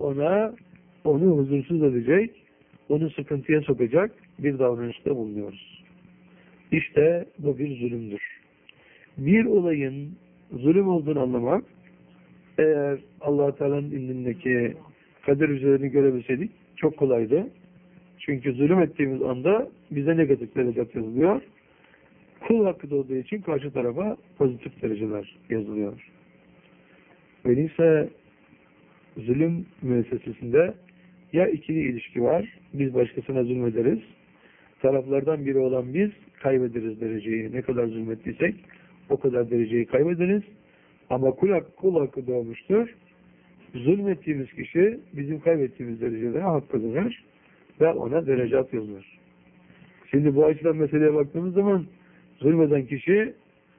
onu huzursuz edecek, onu sıkıntıya sokacak bir davranışta bulunuyoruz. İşte bu bir zulümdür. Bir olayın zulüm olduğunu anlamak, eğer Allah-u Teala'nın indindeki kader üzerine görebilseydik çok kolaydı. Çünkü zulüm ettiğimiz anda bize negatif derece yazılıyor. Kul hakkı doğduğu için karşı tarafa pozitif dereceler yazılıyor. Öyleyse zulüm müessesesinde ya ikili ilişki var, biz başkasına zulmederiz, taraflardan biri olan biz kaybederiz dereceyi. Ne kadar zulmettiysek o kadar dereceyi kaybederiz. Ama kul hakkı doğmuştur. Zulmettiğimiz kişi bizim kaybettiğimiz derecelere hak kazanır ve ona derecat yazılır. Şimdi bu açıdan meseleye baktığımız zaman zulmeden kişi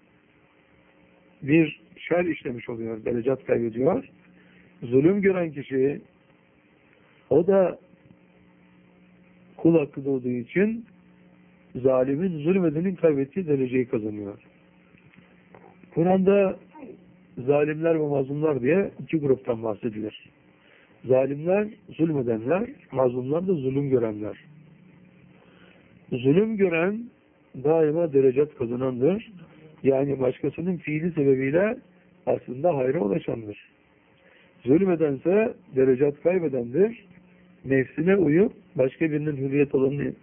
bir şer işlemiş oluyor, derecat kaybediyor. Zulüm gören kişi o da kul hakkı doğduğu için zalimin, zulmedenin kaybettiği dereceyi kazanıyor. Kur'an'da zalimler ve mazlumlar diye iki gruptan bahsedilir. Zalimler, zulmedenler, mazlumlar da zulüm görenler. Zulüm gören daima derecat kazanandır. Yani başkasının fiili sebebiyle aslında hayra ulaşandır. Zulmedense derecat kaybedendir. Nefsine uyup başka birinin hürriyet alanını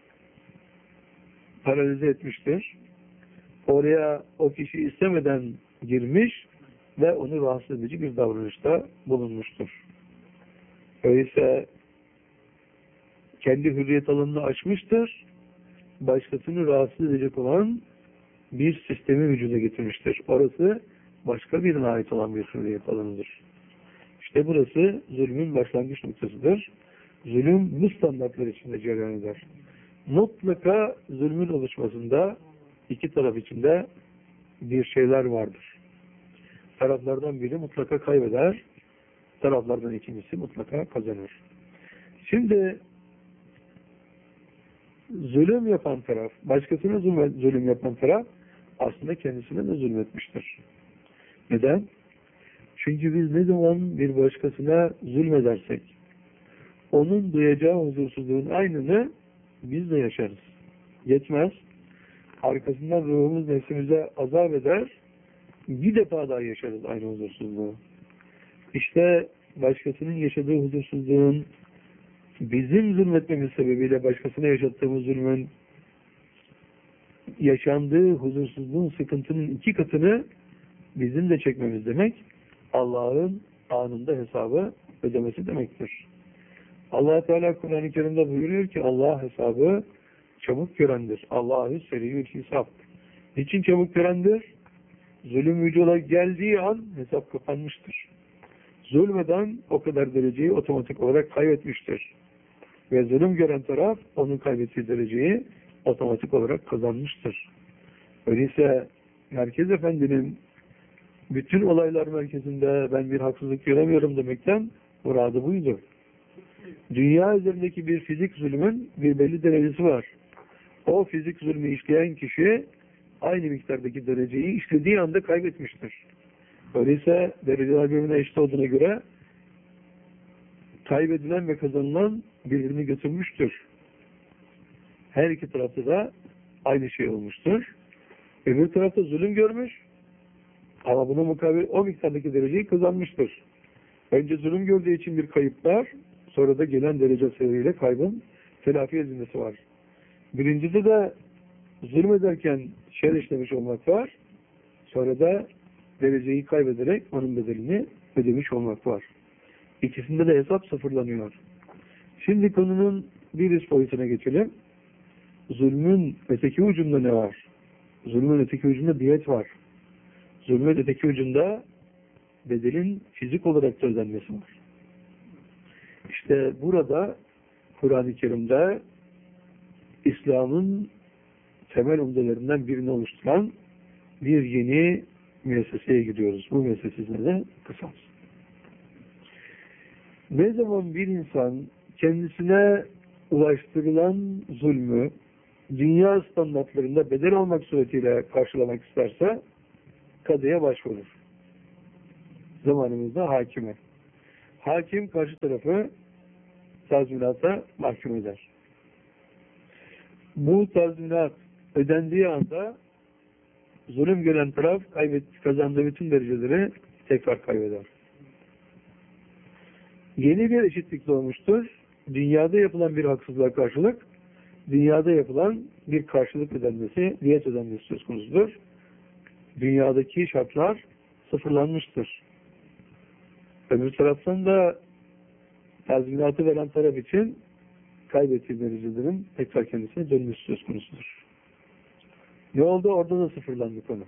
paralize etmiştir. Oraya o kişi istemeden girmiş ve onu rahatsız edici bir davranışta bulunmuştur. Öyleyse kendi hürriyet alanını açmıştır. Başkasını rahatsız edecek olan bir sistemi vücuda getirmiştir. Orası başka birine ait olan bir hürriyet alanıdır. İşte burası zulmün başlangıç noktasıdır. Zulüm bu standartlar içinde cereyan eder. Mutlaka zulmün oluşmasında iki taraf içinde bir şeyler vardır. Taraflardan biri mutlaka kaybeder, taraflardan ikincisi mutlaka kazanır. Şimdi zulüm yapan taraf, başkasına zulüm yapan taraf aslında kendisine de zulmetmiştir. Neden? Çünkü biz ne zaman bir başkasına zulmedersek onun duyacağı huzursuzluğun aynını biz de yaşarız. Yetmez. Arkasından ruhumuz nefsimize azap eder. Bir defa daha yaşarız aynı huzursuzluğu. İşte başkasının yaşadığı huzursuzluğun bizim zulmetmemiz sebebiyle başkasına yaşattığımız zulmün yaşandığı huzursuzluğun, sıkıntının iki katını bizim de çekmemiz demek, Allah'ın anında hesabı ödemesi demektir. Allah Teala Kur'an-ı Kerim'de buyuruyor ki Allah hesabı çabuk görendir. Allahü seriyül hesap. Niçin çabuk görendir? Zulüm vücuda geldiği an hesap kapanmıştır. Zulmeden o kadar dereceyi otomatik olarak kaybetmiştir. Ve zulüm gören taraf onun kaybettiği dereceyi otomatik olarak kazanmıştır. Öyleyse Merkez Efendi'nin bütün olaylar merkezinde ben bir haksızlık göremiyorum demekten muradı buydu. Dünya üzerindeki bir fizik zulmün bir belli derecesi var. O fizik zulmü işleyen kişi aynı miktardaki dereceyi işlediği anda kaybetmiştir. Öyleyse dereceler birbirine eşit olduğuna göre kaybedilen ve kazanılan birbirini götürmüştür. Her iki tarafta da aynı şey olmuştur. Öbür tarafta zulüm görmüş ama buna mukabil o miktardaki dereceyi kazanmıştır. Önce zulüm gördüğü için bir kayıp var, sonra da gelen derece sebebiyle kaybın telafi edilmesi var. Birincide de zulmederken şer işlemiş olmak var, sonra da dereceyi kaybederek onun bedelini ödemiş olmak var. İkisinde de hesap sıfırlanıyor. Şimdi konunun bir üst boyutuna geçelim. Zulmün öteki ucunda ne var? Zulmün öteki ucunda diyet var. Zulmün öteki ucunda bedelin fizik olarak da ödenmesi var. İşte burada Kur'an-ı Kerim'de İslam'ın temel umdelerinden birini oluşturan bir yeni müesseseye gidiyoruz. Bu müessesesine de kısas. Ne zaman bir insan kendisine ulaştırılan zulmü dünya standartlarında bedel almak suretiyle karşılamak isterse kadıya başvurur. Zamanımızda hakime. hakim karşı tarafı tazminata mahkum eder. Bu tazminat ödendiği anda zulüm gören taraf kazandığı bütün dereceleri tekrar kaybeder. Yeni bir eşitlik doğmuştur. Dünyada yapılan bir haksızlığa karşılık, dünyada yapılan bir karşılık ödenmesi, diyet ödenmesi söz konusudur. Dünyadaki şartlar sıfırlanmıştır. Öbür taraftan da tazminatı veren taraf için kaybettiği derecelerin tekrar kendisine dönmesi söz konusudur. Ne oldu? Orada da sıfırlandı konu.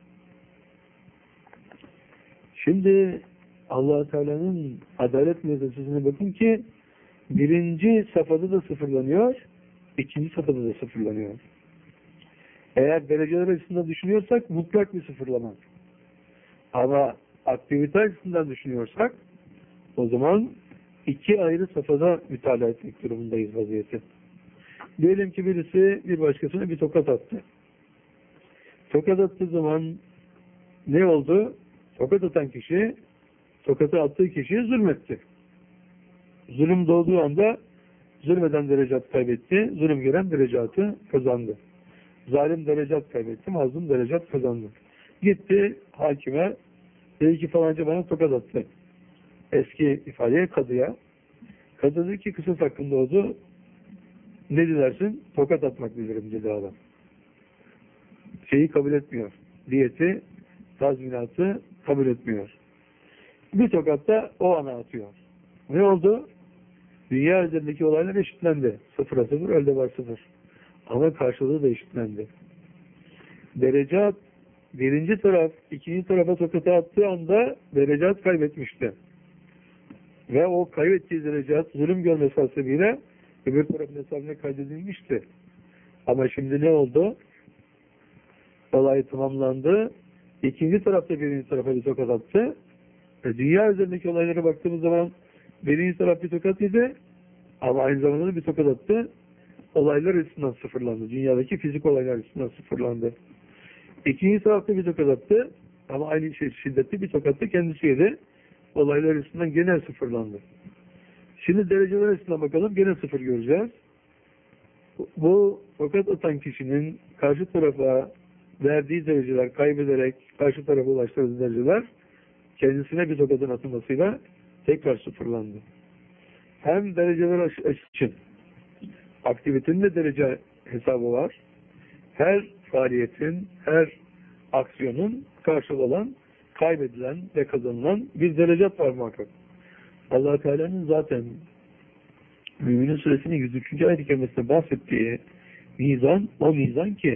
Şimdi Allah-u Teala'nın adalet müessesesine bakın ki birinci safhada da sıfırlanıyor, ikinci safhada da sıfırlanıyor. Eğer dereceler açısından düşünüyorsak mutlak bir sıfırlama. Ama aktivite açısından düşünüyorsak o zaman iki ayrı safhada mütalaa etmek durumundayız vaziyeti. Diyelim ki birisi bir başkasına bir tokat attı. Tokat attığı zaman ne oldu? Tokat atan kişi tokatı attığı kişiye zulmetti. Zulüm doğduğu anda zulmeden derecat kaybetti, zulüm gören derecatı kazandı. Zalim derecat kaybetti, mazlum derecat kazandı. Gitti hakime, dedi ki falanca bana tokat attı. Eski ifadeye kadıya. Kadı dedi ki kısas hakkında oldu. Ne dilersin? Tokat atmak dilerim dedi adam. Şeyi kabul etmiyor. Diyeti, tazminatı kabul etmiyor. Bir tokatta o ana atıyor. Ne oldu? Dünya üzerindeki olaylar eşitlendi. 0'a 0, elde var 0. Ama karşılığı da eşitlendi. Derecat, birinci taraf, ikinci tarafa tokatı attığı anda derecat kaybetmişti. Ve o kaybettiği derecat zulüm görmesi hasebiyle öbür tarafın hesabına kaydedilmişti. Ama şimdi ne oldu? Olay tamamlandı. İkinci tarafta birinci tarafa bir tokat attı. Dünya üzerindeki olaylara baktığımız zaman birinci taraf bir tokat yedi ama aynı zamanda da bir tokat attı. Olaylar açısından sıfırlandı. Dünyadaki fizik olaylar açısından sıfırlandı. İkinci tarafta bir tokat attı ama aynı şiddetli bir tokat da kendisi yedi. Olaylar açısından gene sıfırlandı. Şimdi dereceler açısından bakalım. Gene sıfır göreceğiz. Bu tokat atan kişinin karşı tarafa verdiği dereceler kaybederek karşı tarafa ulaştırdığı dereceler kendisine bir tokatın atılmasıyla tekrar sıfırlandı. Hem dereceler için aktivitenin de derece hesabı var. Her faaliyetin, her aksiyonun karşılığı olan, kaybedilen ve kazanılan bir derecat var muhakkak. Allah Teala'nın zaten Mü'minin Suresinin 103. ayet-i kerimesinde bahsettiği mizan, o mizan ki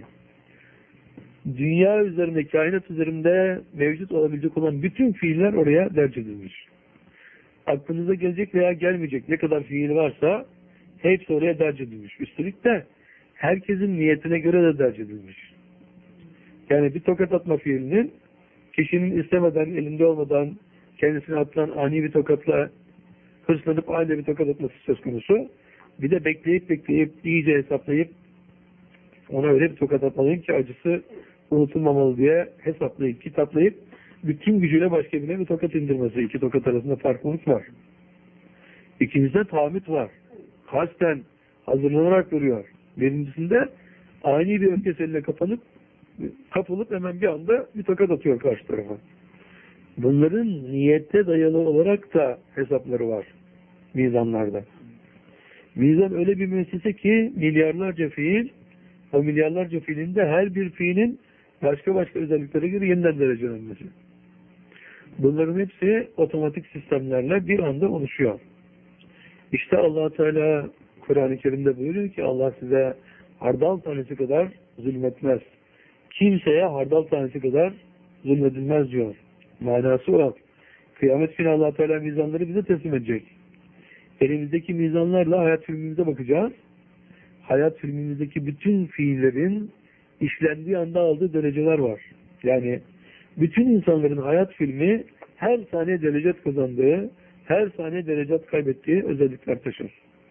dünya üzerinde, kainat üzerinde mevcut olabilecek olan bütün fiiller oraya derc edilmiş. Aklınıza gelecek veya gelmeyecek ne kadar fiil varsa hepsi oraya derc edilmiş. Üstelik de herkesin niyetine göre de derc edilmiş. Yani bir tokat atma fiilinin kişinin istemeden, elinde olmadan kendisine atılan ani bir tokatla hırslanıp aynı bir tokat atması söz konusu. Bir de bekleyip iyice hesaplayıp ona öyle bir tokat atmalıyım ki acısı unutulmamalı diye hesaplayıp, kitaplayıp bütün gücüyle başka birine bir tokat indirmesi. İki tokat arasında farklılık var. İkincisinde tahammüt var. Kasten hazırlanarak duruyor. Birincisinde ani bir öfkesiyle kapılıp hemen bir anda bir tokat atıyor karşı tarafa. Bunların niyette dayalı olarak da hesapları var mizanlarda. Mizan öyle bir müessese ki milyarlarca fiil, o milyarlarca fiilin de her bir fiilin başka özelliklere göre yeniden derecelenmesi. Bunların hepsi otomatik sistemlerle bir anda oluşuyor. İşte Allah Teala Kur'an-ı Kerim'de buyuruyor ki Allah size hardal tanesi kadar zulmetmez. Kimseye hardal tanesi kadar zulmedilmez diyor. Manası o. Kıyamet günü Allah Teala mizanları bize teslim edecek. Elimizdeki mizanlarla hayat filmimize bakacağız. Hayat filmimizdeki bütün fiillerin işlendiği anda aldığı dereceler var. Yani bütün insanların hayat filmi her saniye derecat kazandığı, her saniye derecat kaybettiği özellikler taşır.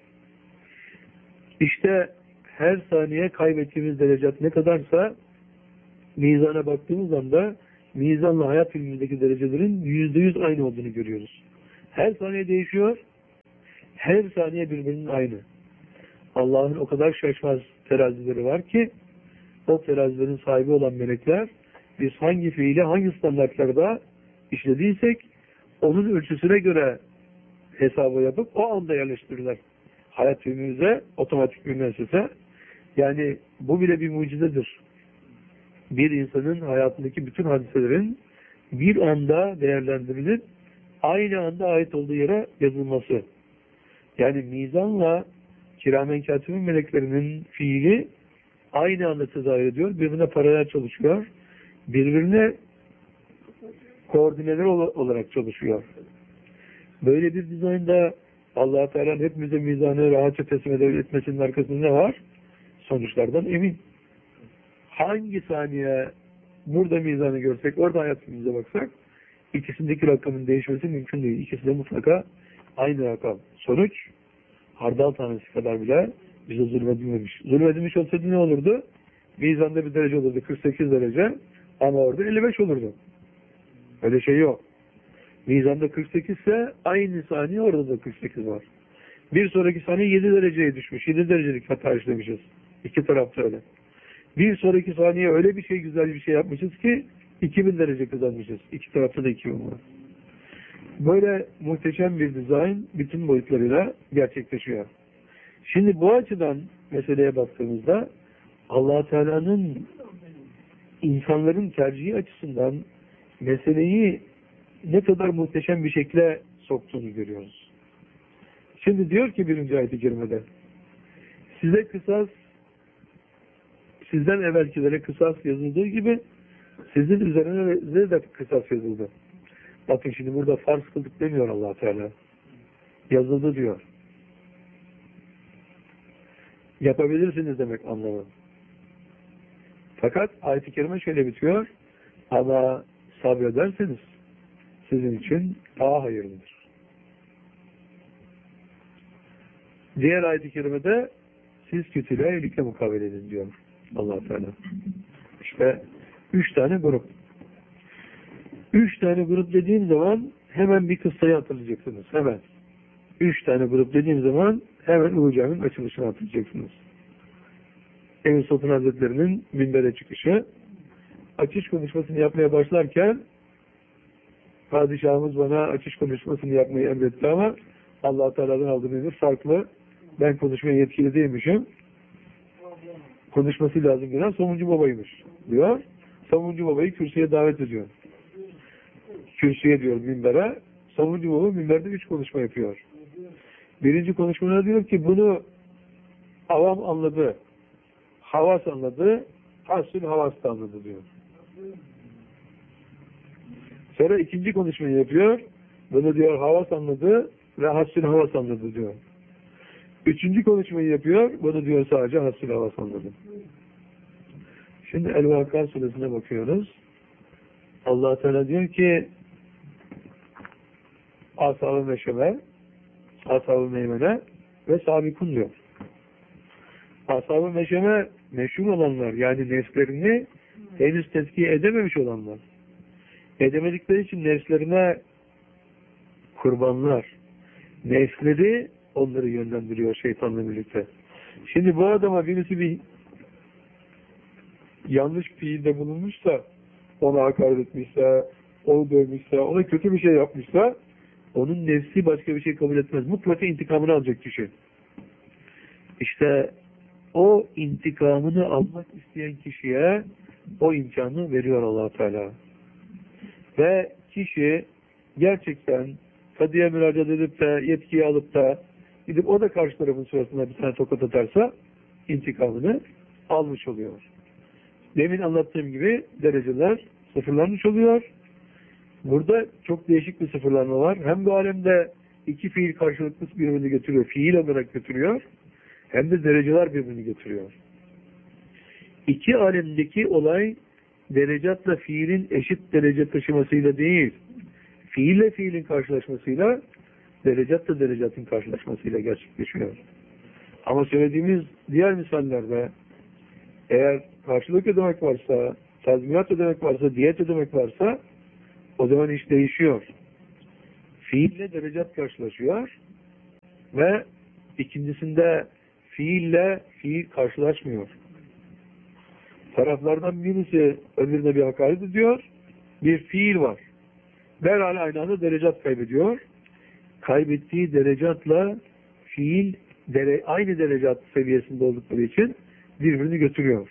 İşte her saniye kaybettiğimiz derecat ne kadarsa mizana baktığımız anda mizanla hayat filmindeki derecelerin %100 aynı olduğunu görüyoruz. Her saniye değişiyor. Her saniye birbirinin aynı. Allah'ın o kadar şaşmaz terazileri var ki o terazilerin sahibi olan melekler biz hangi fiili hangi standartlarda işlediysek onun ölçüsüne göre hesabı yapıp o anda yerleştirirler. Hayat filmimize otomatik bir müessese. Yani bu bile bir mucizedir. Bir insanın hayatındaki bütün hadiselerin bir anda değerlendirilip aynı anda ait olduğu yere yazılması. Yani mizanla kiramen katibin meleklerinin fiili aynı anda tezahür ediyor. Birbirine paralel çalışıyor. Birbirine koordineler olarak çalışıyor. Böyle bir dizaynda Allah-u Teala'nın hepimize mizanı rahatça teslim etmesinin arkasında ne var? Sonuçlardan emin. Hangi saniye burada mizanı görsek, orada hayatımıza baksak, ikisindeki rakamın değişmesi mümkün değil. İkisi de mutlaka aynı rakam. Sonuç, hardal tanesi kadar bile bize zulmedilmemiş. Zulmedilmiş olsaydı ne olurdu? Mizanda bir derece olurdu, 48 derece, ama orada 55 olurdu. Öyle şey yok. Mizanda 48 ise aynı saniye orada da 48 var. Bir sonraki saniye 7 dereceye düşmüş. 7 derecelik hata işlemişiz. İki tarafta öyle. Bir sonraki saniye öyle bir şey, güzel bir şey yapmışız ki 2000 derece kazanmışız. İki tarafta da 2000 var. Böyle muhteşem bir dizayn bütün boyutlarıyla gerçekleşiyor. Şimdi bu açıdan meseleye baktığımızda Allah Teala'nın insanların tercihi açısından meseleyi ne kadar muhteşem bir şekilde soktuğunu görüyoruz. Şimdi diyor ki 1. ayet-i kerimede size kısas, sizden evvelkilere kısas yazıldığı gibi sizin üzerine de kısas yazıldı. Bakın şimdi burada farz kıldık demiyor Allah Teala. Yazıldı diyor. Yapabilirsiniz demek anlamı. Fakat ayet-i kerime şöyle bitiyor. Ama sabrederseniz sizin için daha hayırlıdır. Diğer ayet-i kerimede siz kötülüğe iyilikle mukabele edin diyor Allah Teala. İşte 3 tane grup. 3 tane grup dediğim zaman hemen bir kıssayı hatırlayacaksınız. Hemen. 3 tane grup dediğim zaman hemen Ulu Cami'nin açılışını hatırlayacaksınız. Ebu Sultan Hazretleri'nin minbere çıkışı. Açış konuşmasını yapmaya başlarken padişahımız bana açış konuşmasını yapmayı emretti ama Allah Teala'dan aldığım emir farklı. Ben konuşmaya yetkili değilmişim. Konuşması lazım gelen Somuncu Baba'ymış diyor. Somuncu Baba'yı kürsüye davet ediyor. Kürsüye diyor minbere. Somuncu Baba minberde 3 konuşma yapıyor. Birinci konuşmada diyor ki bunu avam anladı. Havas anladı. Hasül havas da anladı diyor. Sonra ikinci konuşmayı yapıyor. Bunu diyor havas anladı ve hasül havas anladı diyor. Üçüncü konuşmayı yapıyor. Bunu diyor sadece hasül havas anladı. Şimdi El-Vakıa suresine bakıyoruz. Allah Teala diyor ki Ashab-ı Meşeme, Ashab-ı Meymene ve Sabikun diyor. Ashab-ı Meşeme meşhur olanlar, yani nefslerini henüz tezkiye edememiş olanlar. Edemedikleri için nefslerine kurbanlar. Nefsleri onları yönlendiriyor şeytanla birlikte. Şimdi bu adama birisi bir yanlış fiilde bulunmuşsa, ona hakaret etmişse, onu dövmüşse, ona kötü bir şey yapmışsa, onun nefsi başka bir şey kabul etmez. Mutlaka intikamını alacak kişi. İşte o intikamını almak isteyen kişiye o imkanı veriyor Allah Teala. Ve kişi gerçekten kadıya müracaat edip de yetkiyi alıp da gidip o da karşı tarafın sırasında bir tane tokat atarsa intikamını almış oluyor. Demin anlattığım gibi dereceler sıfırlanmış oluyor. Burada çok değişik bir sıfırlanma var. Hem bu alemde iki fiil karşılıklı birbirini götürüyor, fiil olarak götürüyor, hem de dereceler birbirini götürüyor. İki alemdeki olay derecatla fiilin eşit derece taşımasıyla değil, fiille fiilin karşılaşmasıyla, derecatla derecatın karşılaşmasıyla gerçekleşiyor. Ama söylediğimiz diğer misallerde eğer karşılık ödemek varsa, tazminat ödemek varsa, diyet ödemek varsa o zaman iş değişiyor. fiille derecat karşılaşıyor ve ikincisinde fiille fiil karşılaşmıyor. Taraflardan birisi öbürüne bir hakaret ediyor, bir fiil var. Derhal aynı anda derecat kaybediyor. Kaybettiği derecatla fiil aynı derecat seviyesinde oldukları için birbirini götürüyor.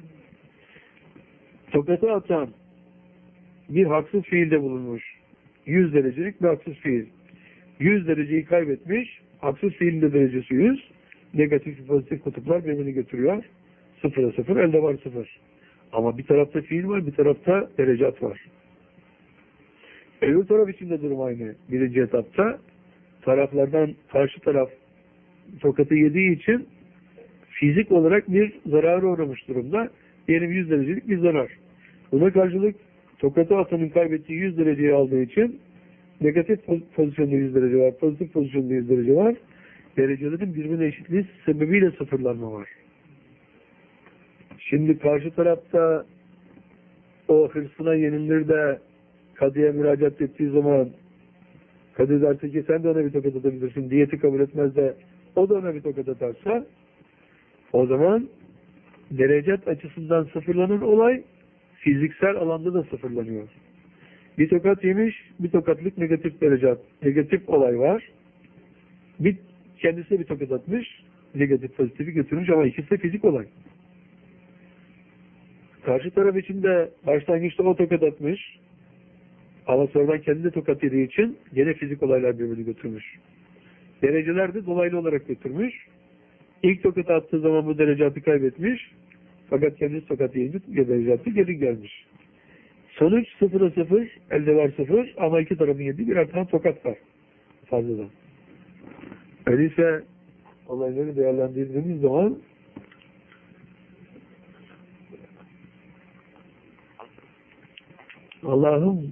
Tokatı atan bir haksız fiilde bulunmuş. 100 derecelik bir haksız fiil. 100 dereceyi kaybetmiş, haksız fiilin de derecesi 100. Negatif pozitif kutuplar birbirini götürüyor. 0'a 0, elde var 0. Ama bir tarafta fiil var, bir tarafta derecat var. Öbür taraf için de durum aynı. Birinci etapta taraflardan karşı taraf tokatı yediği için fizik olarak bir zarara uğramış durumda. Diyelim 100 derecelik bir zarar. Buna karşılık tokatı atanın kaybettiği 100 dereceyi aldığı için negatif pozisyonda 100 derece var, pozitif pozisyonda 100 derece var. Derecelerin birbirine eşitliği sebebiyle sıfırlanma var. Şimdi karşı tarafta o hırsına yenilir de kadıya müracaat ettiği zaman kadı derse ki sen de ona bir tokat atabilirsin, diyeti kabul etmez de o da ona bir tokat atarsa o zaman derecat açısından sıfırlanan olay fiziksel alanda da sıfırlanıyor. Bir tokat yemiş, bir tokatlık negatif derecat, negatif olay var. Bir kendisine bir tokat atmış, negatif pozitifi götürmüş ama ikisi de fizik olay. Karşı taraf için de başlangıçta o tokat atmış ama sonradan kendi de tokat yediği için gene fizik olaylar birbirini götürmüş. Dereceler de dolaylı olarak götürmüş. İlk tokat attığı zaman bu derecatı kaybetmiş. Fakat kendisi tokat yiyince derecatı geri gelmiş. Sonuç 0'a 0, elde var 0 ama iki tarafın yediği birer tane tokat var. Fazladan. Öyleyse olayları değerlendirdiğimiz zaman Allah'ın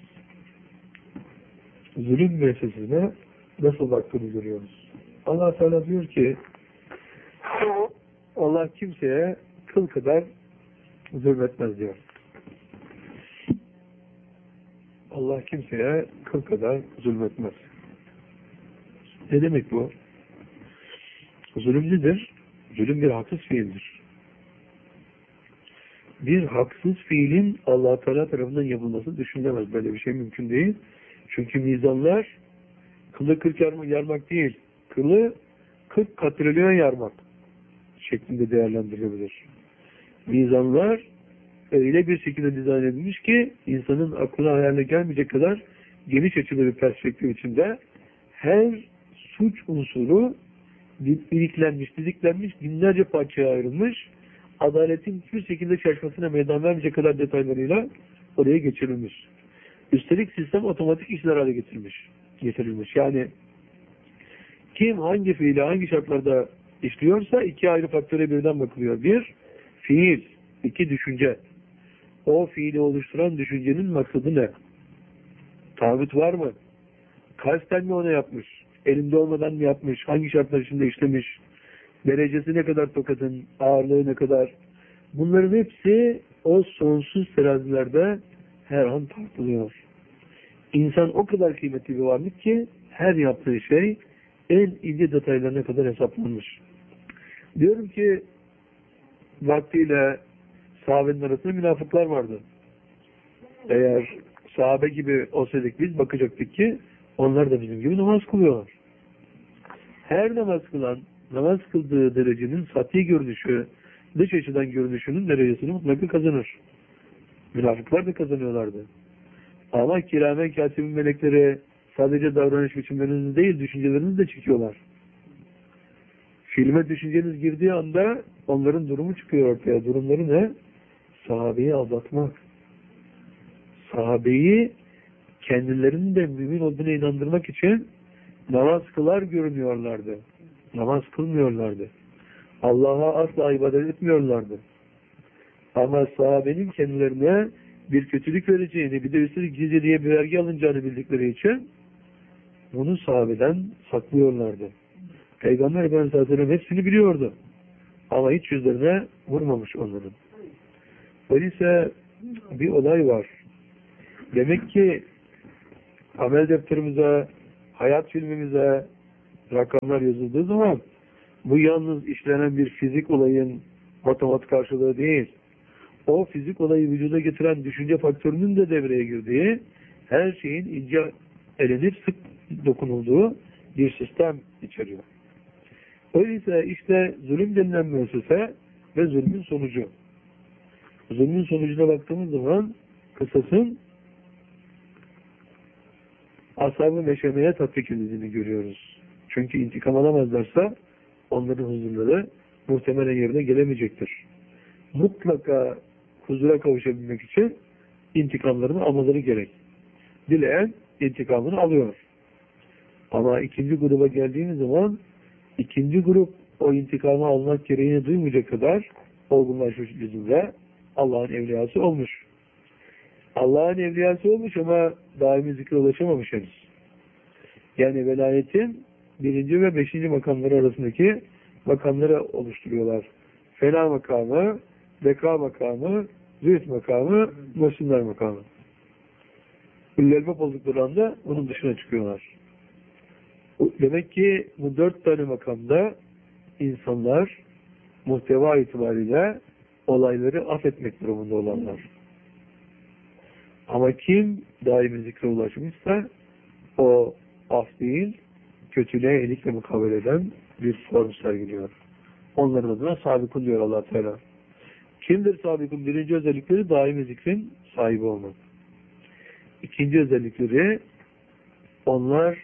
zulüm müessesesine nasıl baktığını görüyoruz. Allah Teala diyor ki Allah kimseye kıl kadar zulmetmez diyor. Allah kimseye kıl kadar zulmetmez. Ne demek bu? Zulüm nedir? Zulüm bir haksız fiildir. Bir haksız fiilin Allah Teala tarafından yapılması düşünülemez. Böyle bir şey mümkün değil. Çünkü mizanlar kılı 40 yarmak değil, kılı 40 katrilyon yarmak şeklinde değerlendirilebilir. Mizanlar öyle bir şekilde dizayn edilmiş ki insanın aklına hayaline gelmeyecek kadar geniş açılı bir perspektif içinde her suç unsuru biriklenmiş, didiklenmiş, binlerce parçaya ayrılmış, adaletin hiçbir şekilde şaşmasına meydan vermeyecek kadar detaylarıyla oraya geçirilmiş. Üstelik sistem otomatik işler hale getirilmiş. Yani kim hangi fiili hangi şartlarda işliyorsa iki ayrı faktöre birden bakılıyor. Bir, fiil. İki, düşünce. O fiili oluşturan düşüncenin maksadı ne? Tağut var mı? Kasten mi onu yapmış? Elinde olmadan mı yapmış? Hangi şartlar içinde işlemiş? Derecesi ne kadar tokatın? Ağırlığı ne kadar? Bunların hepsi o sonsuz terazilerde her an tartılıyor. İnsan o kadar kıymetli bir varlık ki her yaptığı şey en ince detaylarına kadar hesaplanmış. Diyorum ki vaktiyle sahabenin arasında münafıklar vardı. Eğer sahabe gibi olsaydık biz bakacaktık ki onlar da bizim gibi namaz kılıyorlar. Her namaz kılan, namaz kıldığı derecenin sati görünüşü, dış açıdan görünüşünün derecesini mutlaka kazanır. Münafıklar da kazanıyorlardı. Ama kiramen katibin melekleri sadece davranış biçimlerinizi değil, düşüncelerinizi de çekiyorlar. Filme düşünceniz girdiği anda onların durumu çıkıyor ortaya. Durumları ne? Sahabeyi aldatmak. Sahabeyi kendilerinin de mümin olduğuna inandırmak için namaz kılar görünüyorlardı. Namaz kılmıyorlardı. Allah'a asla ibadet etmiyorlardı. Ama sahabenin kendilerine bir kötülük vereceğini, bir de üstelik cizye diye bir vergi alınacağını bildikleri için bunu sahabeden saklıyorlardı. Peygamber Efendimiz Aleyhisselam hepsini biliyordu. Ama hiç yüzlerine vurmamış onların. Öyleyse bir olay var. Demek ki amel defterimize hayat filmimize rakamlar yazıldığı zaman bu yalnız işlenen bir fizik olayın matematik karşılığı değil. O fizik olayı vücuda getiren düşünce faktörünün de devreye girdiği, her şeyin ince elenip sık dokunulduğu bir sistem içeriyor. Öyleyse işte zulüm denilen müessese ve zulmün sonucu. Zulmün sonucuna baktığımız zaman kısasın Ashab-ı Meşeme'ye tatbik edildiğini görüyoruz. Çünkü intikam alamazlarsa onların huzurları muhtemelen yerine gelemeyecektir. Mutlaka huzura kavuşabilmek için intikamlarını almaları gerek. Dileyen intikamını alıyor. Ama ikinci gruba geldiğimiz zaman ikinci grup o intikamı almak gereğini duymayacak kadar olgunlaşmış bizimle Allah'ın evliyası olmuş. Allah'ın evliyası olmuş ama daimi zikre ulaşamamış henüz. Yani velayetin 1. ve 5. makamları arasındaki makamları oluşturuyorlar. Fena makamı, beka makamı, zühd makamı, muhsinler makamı. Üllelbap oldukları anda bunun dışına çıkıyorlar. Demek ki bu 4 tane makamda insanlar muhteva itibariyle olayları affetmek durumunda olanlar. Ama kim daimi zikre ulaşmışsa o af değil, kötülüğe iyilikle mukabele eden bir form sergiliyor. Onların adına sabikun diyor Allah Teala. Kimdir sabikun? Birinci özellikleri daimi zikrin sahibi olmak. İkinci özellikleri onlar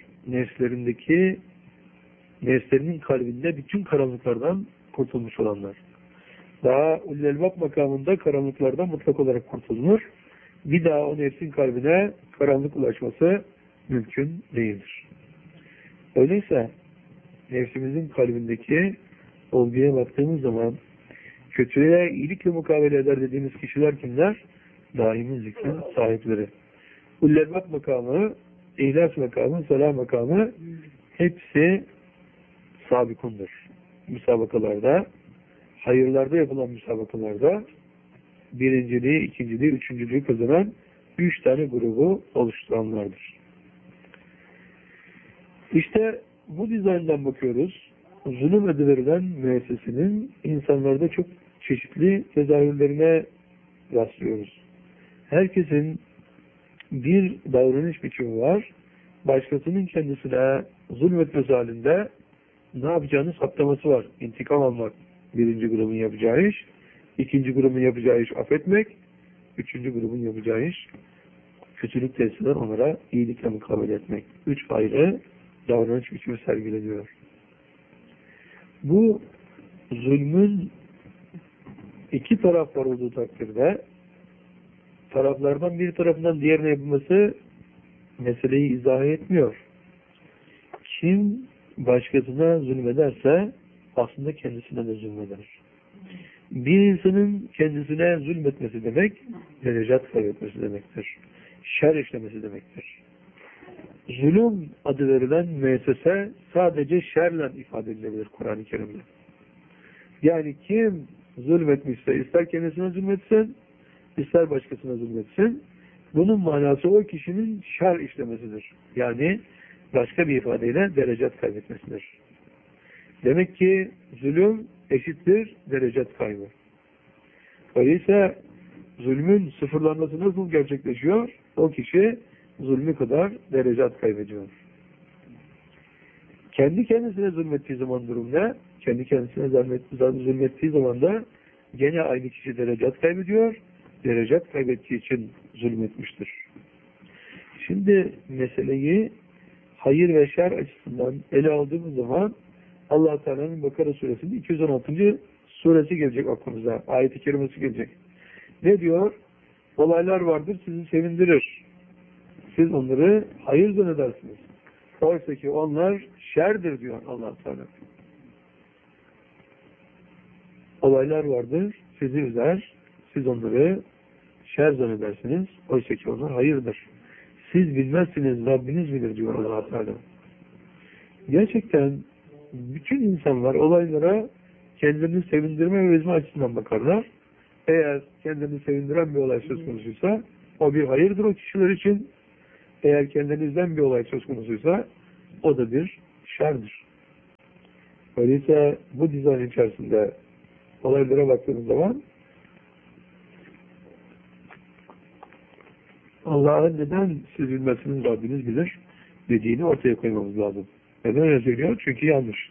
nefslerinin kalbinde bütün karanlıklardan kurtulmuş olanlar. Daha Ullelbap makamında karanlıklardan mutlak olarak kurtulunur. Bir daha o nefsin kalbine karanlık ulaşması mümkün değildir. Öyleyse nefsimizin kalbindeki olguya baktığımız zaman kötülüğe iyilikle mukabele eder dediğimiz kişiler kimler? Daimi zikrin sahipleri. Ullelbap makamı, İhlas makamı, Salah makamı hepsi sabikundur. Müsabakalarda, hayırlarda yapılan müsabakalarda birinciliği, ikinciliği, üçüncülüğü kazanan 3 tane grubu oluşturanlardır. İşte bu dizayndan bakıyoruz. Zulüm adı verilen müessesenin insanlarda çok çeşitli tezahürlerine rastlıyoruz. Herkesin bir davranış biçimi var. Başkasının kendisine zulmetmesi halinde ne yapacağını saptaması var. İntikam almak birinci grubun yapacağı iş. İkinci grubun yapacağı iş affetmek. Üçüncü grubun yapacağı iş kötülük tesirler onlara iyilikle mukabele etmek. 3 ayrı davranış biçimi sergileniyor. Bu zulmün iki taraf var olduğu takdirde taraflardan bir tarafından diğerine yapılması meseleyi izah etmiyor. Kim başkasına zulmederse aslında kendisine de zulmeder. Bir insanın kendisine zulmetmesi demek, derecat kaybetmesi demektir. Şer işlemesi demektir. Zulüm adı verilen müessese sadece şerle ifade edilebilir Kur'an-ı Kerim'de. Yani kim zulmetmişse, ister kendisine zulmetsin, ister başkasına zulmetsin, bunun manası o kişinin şer işlemesidir. Yani başka bir ifadeyle derecat kaybetmesidir. Demek ki zulüm eşittir derecat kaybı. Öyleyse zulmün sıfırlanması nasıl gerçekleşiyor? O kişi zulmü kadar derecat kaybediyor. Kendi kendisine zulmettiği zaman durum ne? Kendi kendisine zulmettiği zaman da gene aynı kişi derecat kaybediyor. Derecat kaybettiği için zulmetmiştir. Şimdi meseleyi hayır ve şer açısından ele aldığımız zaman Allah Teala'nın Bakara suresinde 216. suresi gelecek aklımıza. Ayet-i kerimesi gelecek. Ne diyor? Olaylar vardır sizi sevindirir. Siz onları hayır zannedersiniz. Oysa ki onlar şerdir diyor Allah Teala. Olaylar vardır sizi üzer. Siz onları şer zannedersiniz. Oysa ki onlar hayırdır. Siz bilmezsiniz, Rabbiniz bilir diyor Allah Teala. Gerçekten bütün insanlar olaylara kendilerini sevindirme ve üzme açısından bakarlar. Eğer kendilerini sevindiren bir olay söz konusuysa o bir hayırdır o kişiler için. Eğer kendinizden bir olay söz konusuysa o da bir şerdir. Öyleyse bu dizayn içerisinde olaylara baktığımız zaman Allah'ın neden siz bilmezsiniz Rabbiniz bilir dediğini ortaya koymamız lazım. Neden öyle söylüyor? Çünkü yanlış.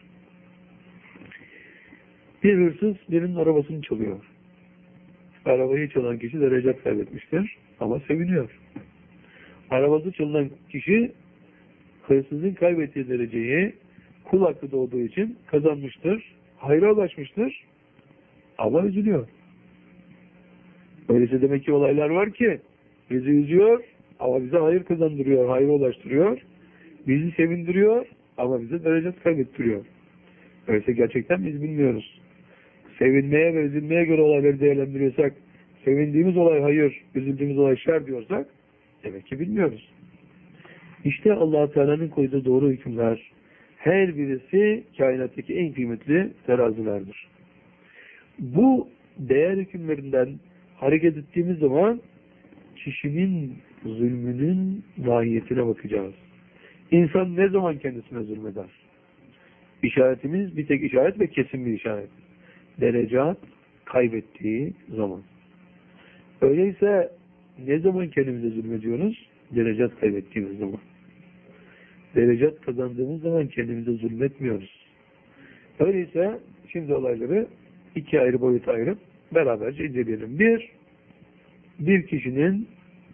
Bir hırsız birinin arabasını çalıyor. Arabayı çalan kişi derece kaybetmiştir ama seviniyor. Arabası çalınan kişi hırsızın kaybettiği dereceyi kul hakkı doğduğu için kazanmıştır. Hayra ulaşmıştır ama üzülüyor. Öyleyse demek ki olaylar var ki bizi üzüyor ama bize hayır kazandırıyor, hayra ulaştırıyor. Bizi sevindiriyor ama bize derece kaybettiriyor. Öyleyse gerçekten biz bilmiyoruz. Sevinmeye ve üzülmeye göre olayları değerlendiriyorsak, sevindiğimiz olay hayır, üzüldüğümüz olay şer diyorsak, demek ki bilmiyoruz. İşte Allah-u Teala'nın koyduğu doğru hükümler, her birisi kainattaki en kıymetli terazilerdir. Bu değer hükümlerinden hareket ettiğimiz zaman kişinin zulmünün mahiyetine bakacağız. İnsan ne zaman kendisine zulmeder? İşaretimiz bir tek işaret ve kesin bir işaret. Derecat kaybettiği zaman. Öyleyse ne zaman kendimize zulmediyoruz? Derecat kaybettiğimiz zaman. Derecat kazandığımız zaman kendimize zulmetmiyoruz. Öyleyse şimdi olayları iki ayrı boyuta ayırıp beraberce inceleyelim. Bir kişinin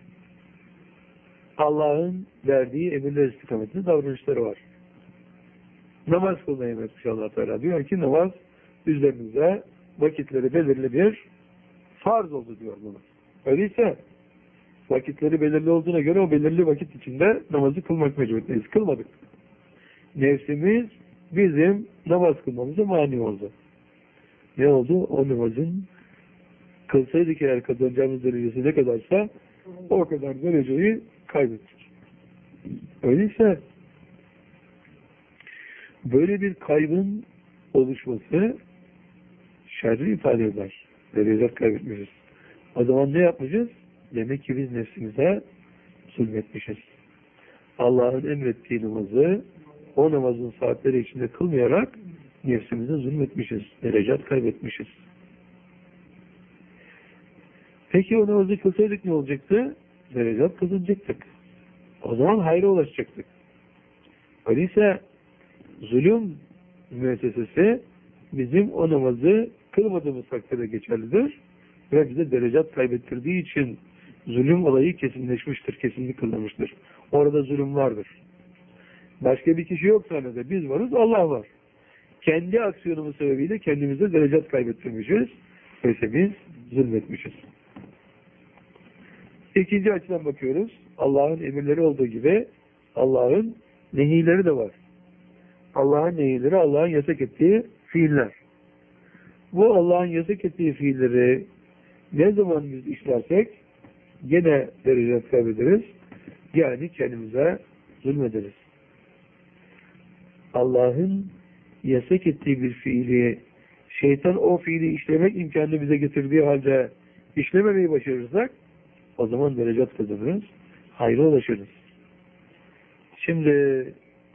Allah'ın verdiği emirler istikametinde davranışları var. Namaz kılmayı emretmiş Allah Teala. Diyor ki namaz üzerimize vakitleri belirli bir farz oldu diyor bunu. Öyleyse vakitleri belirli olduğuna göre o belirli vakit içinde namazı kılmak mecburiyetindeyiz. Kılmadık. Nefsimiz bizim namaz kılmamıza mani oldu. Ne oldu? O namazın kılsaydık eğer kazanacağımız derecesi ne kadarsa o kadar dereceyi kaybettik. Öyleyse böyle bir kaybın oluşması şerri ifade eder. Derece kaybetmişiz. O zaman ne yapmışız? Demek ki biz nefsimize zulmetmişiz. Allah'ın emrettiği namazı o namazın saatleri içinde kılmayarak nefsimize zulmetmişiz. Derecat kaybetmişiz. Peki o namazı kılsaydık ne olacaktı? Derecat kazanacaktık. O zaman hayra ulaşacaktık. Öyleyse zulüm müessesesi bizim o namazı kılmadığımız takdirde geçerlidir ve bize derecat kaybettirdiği için zulüm olayı kesinleşmiştir, kesinlik kılınmıştır. Orada zulüm vardır. Başka bir kişi yok sahnede. Biz varız, Allah var. Kendi aksiyonumuz sebebiyle kendimize derecat kaybettirmişiz. Oysa biz zulmetmişiz. İkinci açıdan bakıyoruz. Allah'ın emirleri olduğu gibi Allah'ın nehileri de var. Allah'ın nehileri, Allah'ın yasak ettiği fiiller. Bu Allah'ın yasak ettiği fiilleri ne zaman biz işlersek gene derecat kaybederiz. Yani kendimize zulmederiz. Allah'ın yasak ettiği bir fiili şeytan o fiili işlemek imkanını bize getirdiği halde işlememeyi başarırsak o zaman derecat kazanırız. Hayra ulaşırız. Şimdi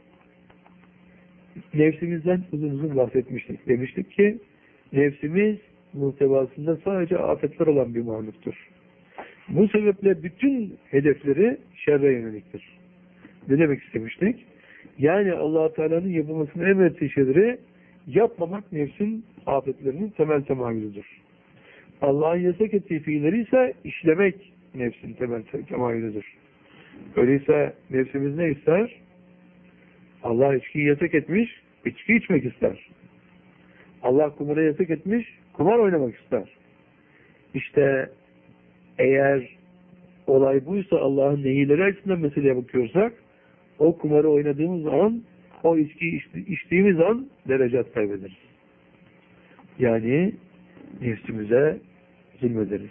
nefsimizden uzun uzun bahsetmiştik. Demiştik ki nefsimiz muhtevasında sadece afetler olan bir mahluktur. Bu sebeple bütün hedefleri şerre yöneliktir. Ne demek istemiştik? Yani Allah-u Teala'nın yapılmasını emrettiği şeyleri yapmamak nefsin afetlerinin temel temayülüdür. Allah'ın yasak ettiği fiilleri ise işlemek nefsin temel temayülüdür. Öyleyse nefsimiz ne ister? Allah içkiyi yasak etmiş, içki içmek ister. Allah kumara yasak etmiş, kumar oynamak ister. İşte eğer olay buysa Allah'ın nehileri açısından meseleye bakıyorsak o kumarı oynadığımız an, o içkiyi içtiğimiz an derecat kaybederiz. Yani nefsimize zulmederiz.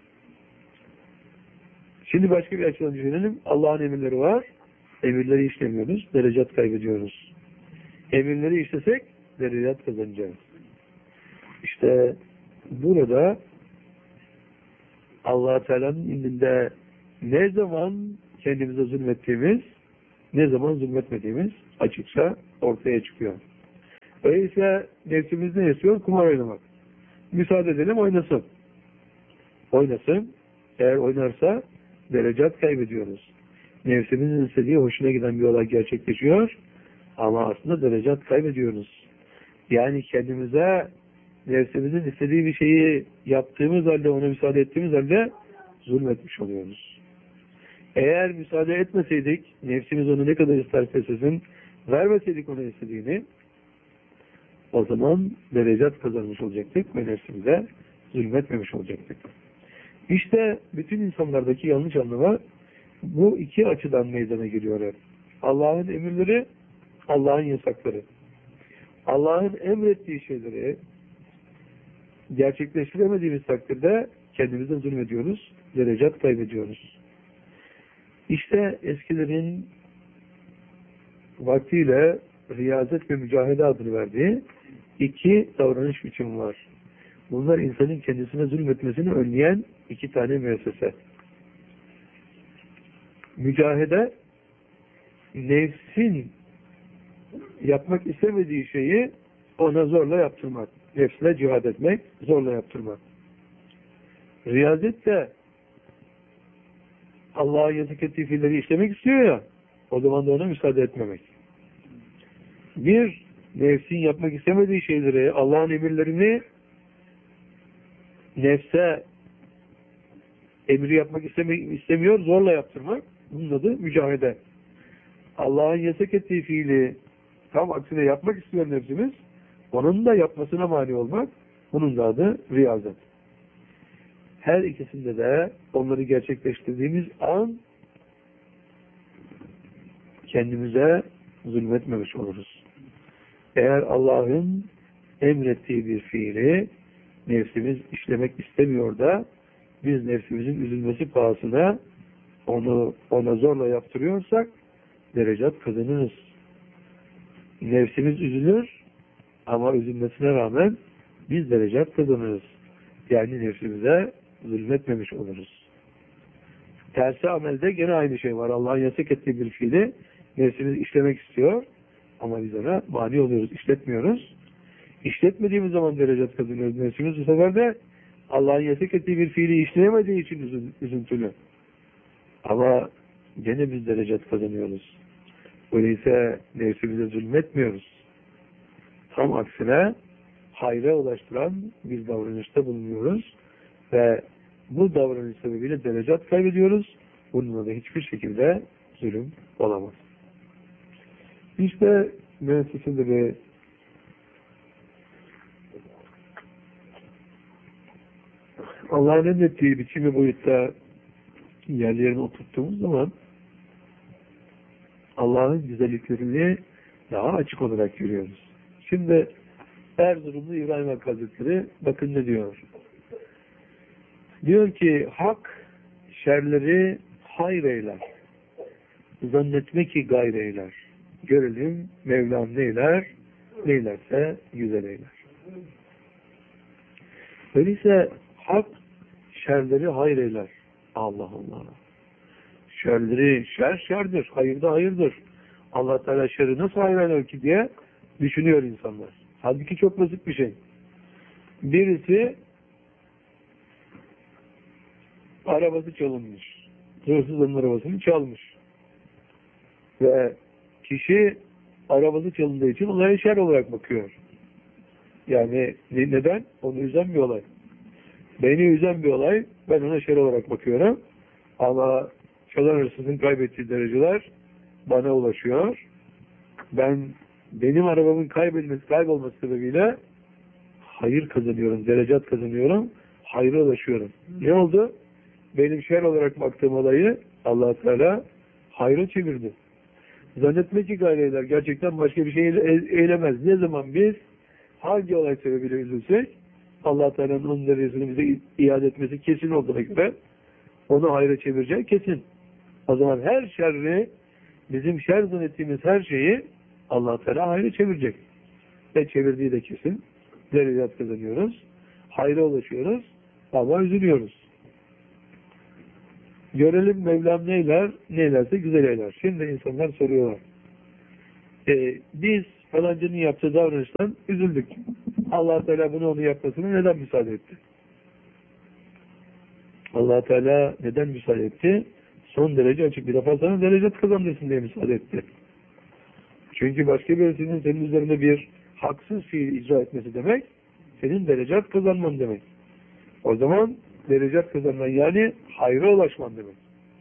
Şimdi başka bir açıdan düşünelim. Allah'ın emirleri var. Emirleri işlemiyoruz. Derecat kaybediyoruz. Emirleri işlesek derecat kazanacağız. İşte burada Allah-u Teala'nın indinde ne zaman kendimize zulmettiğimiz, ne zaman zulmetmediğimiz açıkça ortaya çıkıyor. Öyleyse nefsimiz ne istiyor? Kumar oynamak. Müsaade edelim oynasın. Oynasın. Eğer oynarsa derecat kaybediyoruz. Nefsimizin istediği hoşuna giden bir olay gerçekleşiyor ama aslında derecat kaybediyoruz. Yani kendimize nefsimizin istediği bir şeyi yaptığımız halde, ona müsaade ettiğimiz halde zulmetmiş oluyoruz. Eğer müsaade etmeseydik, nefsimiz onu ne kadar isterse istesin, vermeseydik ona istediğini, o zaman derecat kazanmış olacaktık ve nefsimize zulmetmemiş olacaktık. İşte bütün insanlardaki yanlış anlama bu iki açıdan meydana geliyor. Allah'ın emirleri, Allah'ın yasakları. Allah'ın emrettiği şeyleri gerçekleştiremediğimiz takdirde kendimize zulmediyoruz, derecat kaybediyoruz. İşte eskilerin vaktiyle riyazet ve mücahede adını verdiği iki davranış biçimi var. Bunlar insanın kendisine zulmetmesini önleyen iki tane müessese. Mücahede, nefsin yapmak istemediği şeyi ona zorla yaptırmak. Nefsine cihad etmek, zorla yaptırmak. Riyazet de Allah'a yazık ettiği fiilleri işlemek istiyor ya, o zaman da ona müsaade etmemek. Bir, nefsin yapmak istemediği şeyleri, Allah'ın emirlerini nefse emri yapmak istemiyor, zorla yaptırmak. Bunun adı mücahede. Allah'ın yasak ettiği fiili tam aksine yapmak istiyor nefsimiz. Onun da yapmasına mani olmak. Bunun da adı riyazet. Her ikisinde de onları gerçekleştirdiğimiz an kendimize zulmetmemiş oluruz. Eğer Allah'ın emrettiği bir fiili nefsimiz işlemek istemiyor da biz nefsimizin üzülmesi pahasına ona zorla yaptırıyorsak derecat kazanırız. Nefsimiz üzülür ama üzülmesine rağmen biz derecat kazanırız. Yani nefsimize zulmetmemiş oluruz. Tersi amelde gene aynı şey var. Allah'ın yasak ettiği bir fiili nefsimiz işlemek istiyor ama biz ona mani oluyoruz, işletmiyoruz. İşletmediğimiz zaman derecat kazanıyoruz. Nefsimiz bu sefer de Allah'ın yasak ettiği bir fiili işleyemediği için üzüntülü. Ama gene biz derecat kazanıyoruz. Öyleyse nefsimize zulmetmiyoruz. Tam aksine hayra ulaştıran bir davranışta bulunuyoruz ve bu davranış sebebiyle derecat kaybediyoruz. Bununla da hiçbir şekilde zulüm olamaz. İşte müesseseleri Allah'ın emrettiği biçimi boyutta yerlerine oturttuğumuz zaman Allah'ın güzelliklerini daha açık olarak görüyoruz. Şimdi Erzurumlu İbrahim Hakkı Hazretleri bakın ne diyor. Diyor ki hak şerleri hayır eyler. Zannetme ki gayr eyler. Görelim Mevlam neyler, neylerse güzel eyler. Öyleyse hak şerleri hayır eyler. Allah Allah. Şerleri şerdir, hayır da hayırdır. Allah Teala şerri nasıl hayır eyler ki diye düşünüyor insanlar. Halbuki çok basit bir şey. Birisi arabası çalınmış. Hırsız onun arabasını çalmış. Ve kişi arabası çalındığı için olaya şer olarak bakıyor. Yani neden? Onu üzen bir olay. Beni üzen bir olay, ben ona şer olarak bakıyorum. Ama çalan hırsızın kaybettiği dereceler bana ulaşıyor. Benim arabamın kaybolması sebebiyle hayır kazanıyorum, derecat kazanıyorum, hayra ulaşıyorum. Ne oldu? Benim şer olarak baktığım olayı Allah Teala hayra çevirdi. Zannetme ki gayreler gerçekten başka bir şey eylemez. Ne zaman biz hangi olay sebebiyle üzülsek Allah Teala'nın onun derecesini bize iade etmesi kesin olduğuna göre onu hayra çevireceği kesin. O zaman her şerri, bizim şer zannettiğimiz her şeyi Allah Teala hayra çevirecek. Ve çevirdiği de kesin. Derecat kazanıyoruz. Hayra ulaşıyoruz. Ama üzülüyoruz. Görelim Mevlam neyler, neylerse güzel eyler. Şimdi insanlar soruyorlar. Biz falancının yaptığı davranıştan üzüldük. Allah Teala bunu onun yapmasına neden müsaade etti? Allah Teala neden müsaade etti? Son derece açık, bir defa sana derece kazandırsın diye müsaade etti. Çünkü başka birisinin senin üzerinde bir haksız fiil icra etmesi demek, senin derecat kazanman demek. O zaman derecat kazanman yani hayra ulaşman demek.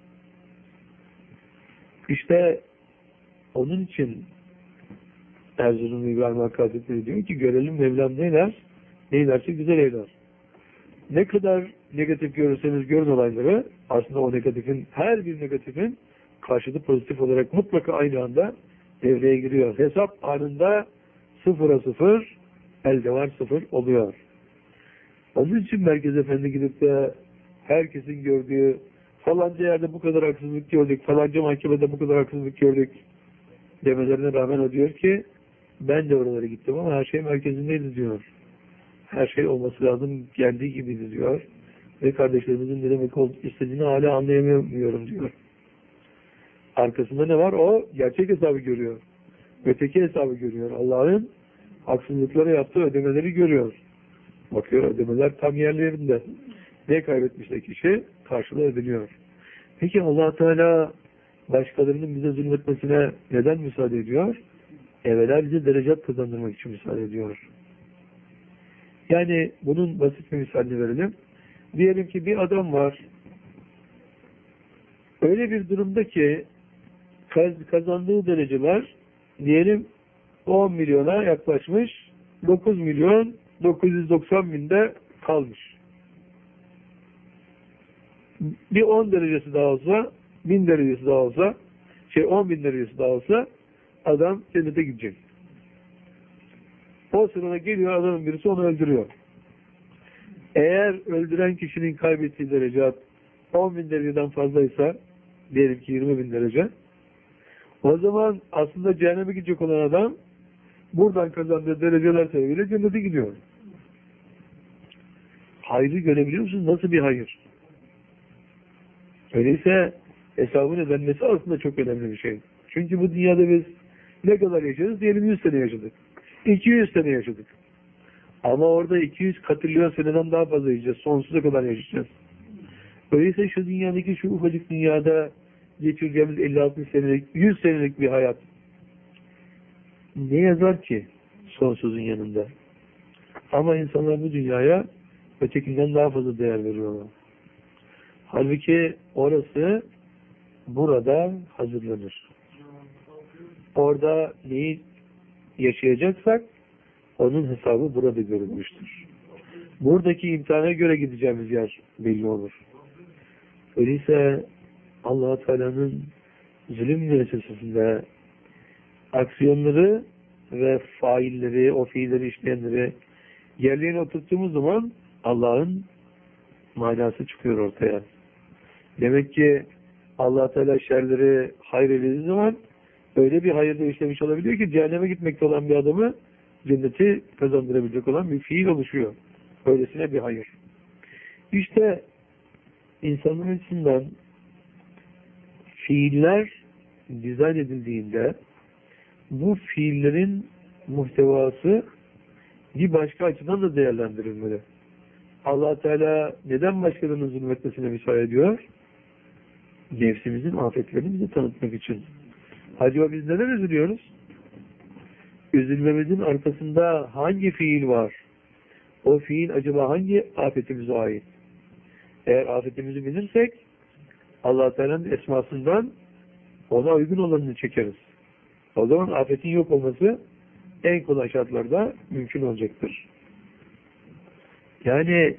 İşte onun için Erzurum İbrahim Hakkı Hazretleri diyor ki görelim Mevlam neyler, neylerse güzel eyler. Ne kadar negatif görürseniz görün olayları, aslında o negatifin, her bir negatifin karşılığı pozitif olarak mutlaka aynı anda devreye giriyor. Hesap anında 0'a 0, elde var 0 oluyor. Onun için Merkez Efendi gidip de herkesin gördüğü falanca yerde bu kadar haksızlık gördük, falanca mahkemede bu kadar haksızlık gördük demelerine rağmen o diyor ki ben de oralara gittim ama her şey merkezindeydi diyor. Her şey olması lazım geldiği gibiydi diyor. Ve kardeşlerimizin ne demek istediğini hala anlayamıyorum diyor. Arkasında ne var? O gerçek hesabı görüyor. Öteki hesabı görüyor. Allah'ın haksızlıklara yaptığı ödemeleri görüyor. Bakıyor ödemeler tam yerlerinde. Ne kaybetmişse kişi karşılığı ödeniyor. Peki Allah Teala başkalarının bize zulmetmesine neden müsaade ediyor? Evvela bize derecat kazandırmak için müsaade ediyor. Yani bunun basit bir misalini verelim. Diyelim ki bir adam var. Öyle bir durumda ki kazandığı dereceler diyelim 10 milyona yaklaşmış, 9 milyon 990 binde kalmış. Bir 10 derecesi daha olsa, 1000 derecesi daha olsa, 10 bin derecesi daha olsa adam cennete gidecek. O sırada geliyor adamın birisi onu öldürüyor. Eğer öldüren kişinin kaybettiği derece 10 bin dereceden fazlaysa, diyelim ki 20 bin derece, o zaman aslında cehenneme gidecek olan adam buradan kazandığı dereceler sebebiyle cennete gidiyor. Hayrı görebiliyor musunuz? Nasıl bir hayır? Öyleyse hesabın ödenmesi aslında çok önemli bir şey. Çünkü bu dünyada biz ne kadar yaşarız? Diyelim 100 sene yaşadık. 200 sene yaşadık. Ama orada 200 katrilyon seneden daha fazla yaşayacağız. Sonsuza kadar yaşayacağız. Öyleyse şu dünyadaki şu ufacık dünyada geçireceğimiz 50-60 senelik, 100 senelik bir hayat ne yazar ki sonsuzun yanında? Ama insanlar bu dünyaya ötekinden daha fazla değer veriyorlar. Halbuki orası burada hazırlanır. Orada neyi yaşayacaksak onun hesabı burada görülmüştür. Buradaki imtihana göre gideceğimiz yer belli olur. Öyleyse Allah-u Teala'nın zulüm müessesesinde aksiyonları ve failleri, o fiilleri işleyenleri yerlerine oturttuğumuz zaman Allah'ın manası çıkıyor ortaya. Demek ki Allah Teala şerleri hayredildiği zaman öyle bir hayırda işlemiş olabiliyor ki cehenneme gitmekte olan bir adamı cenneti kazandırabilecek olan bir fiil oluşuyor. Öylesine bir hayır. İşte insanların içinden fiiller dizayn edildiğinde bu fiillerin muhtevası bir başka açıdan da değerlendirilmeli. Allah Teala neden başkalarının zulmetmesine müsaade ediyor? Nefsimizin afetlerini bize tanıtmak için. Acaba biz neden üzülüyoruz? Üzülmemizin arkasında hangi fiil var? O fiil acaba hangi afetimize ait? Eğer afetimizi bilirsek Allah Teala'nın esmasından ona uygun olanını çekeriz. O zaman afetin yok olması en kolay şartlarda mümkün olacaktır. Yani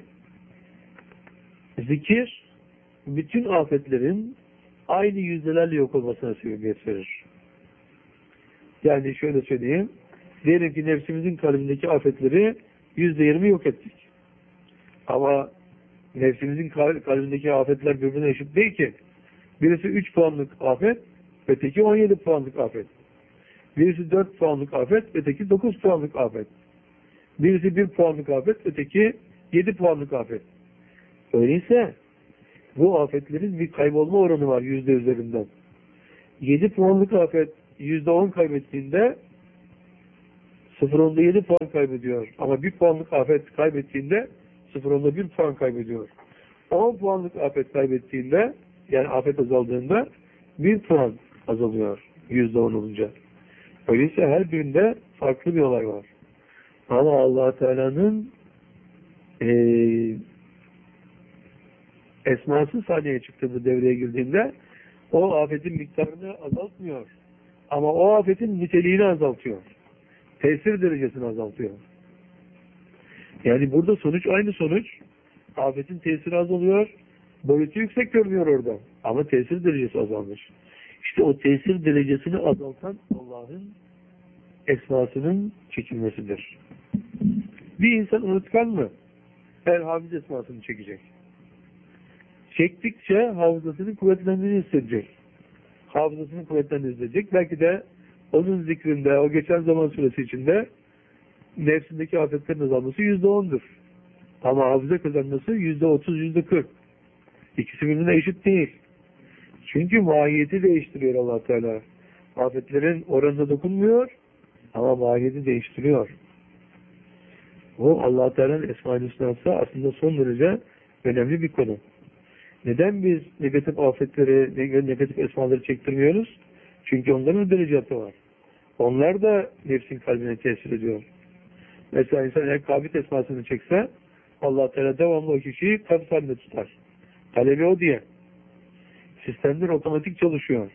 zikir bütün afetlerin aynı yüzdelerle yok olmasına sebebiyet verir. Yani şöyle söyleyeyim, diyelim ki nefsimizin kalbindeki afetleri %20 yok ettik. Ama nefsimizin kalbindeki afetler birbirine eşit değil ki. Birisi 3 puanlık afet, öteki 17 puanlık afet. Birisi 4 puanlık afet, öteki 9 puanlık afet. Birisi 1 puanlık afet, öteki 7 puanlık afet. Öyleyse bu afetlerin bir kaybolma oranı var yüzde üzerinden. 7 puanlık afet %10 kaybettiğinde 0.7 puan kaybediyor. Ama 1 puanlık afet kaybettiğinde 0.1 puan kaybediyor. 10 puanlık afet kaybettiğinde, yani afet azaldığında 1 puan azalıyor %10 olunca. Öyleyse her birinde farklı bir olay var. Ama Allah Teala'nın esması sahneye çıktığında, devreye girdiğinde o afetin miktarını azaltmıyor. Ama o afetin niteliğini azaltıyor. Tesir derecesini azaltıyor. Yani burada sonuç aynı sonuç. Afetin tesiri azalıyor. Boyutu yüksek görünüyor orada. Ama tesir derecesi azalmış. İşte o tesir derecesini azaltan Allah'ın esmasının çekilmesidir. Bir insan unutkan mı? Her hafız esmasını çekecek. Çektikçe hafızasının kuvvetlendiğini hissedecek. Hafızasının kuvvetlendiğini hissedecek. Belki de onun zikrinde, o geçen zaman süresi içinde nefsindeki afetlerin azalması %10'dur. Ama hafıza kazanması %30, %40. İkisi birbirine eşit değil. Çünkü mahiyeti değiştiriyor Allah Teala. Afetlerin oranına dokunmuyor ama mahiyeti değiştiriyor. O Allah Teala'nın Esma-i Hüsna'sı aslında son derece önemli bir konu. Neden biz negatif afetleri, negatif esmaları çektirmiyoruz? Çünkü onların derecatı var. Onlar da nefsin kalbine tesir ediyor. Mesela insan eğer kabit esmasını çekse Allah Teala devamlı o kişiyi kabz halinde tutar. Talebi o diye. Sistemler otomatik çalışıyor.